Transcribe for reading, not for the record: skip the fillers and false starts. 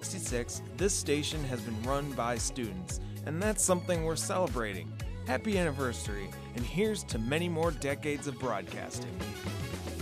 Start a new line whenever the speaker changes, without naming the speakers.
1966, this station has been run by students, and that's something we're celebrating. Happy anniversary, and here's to many more decades of broadcasting.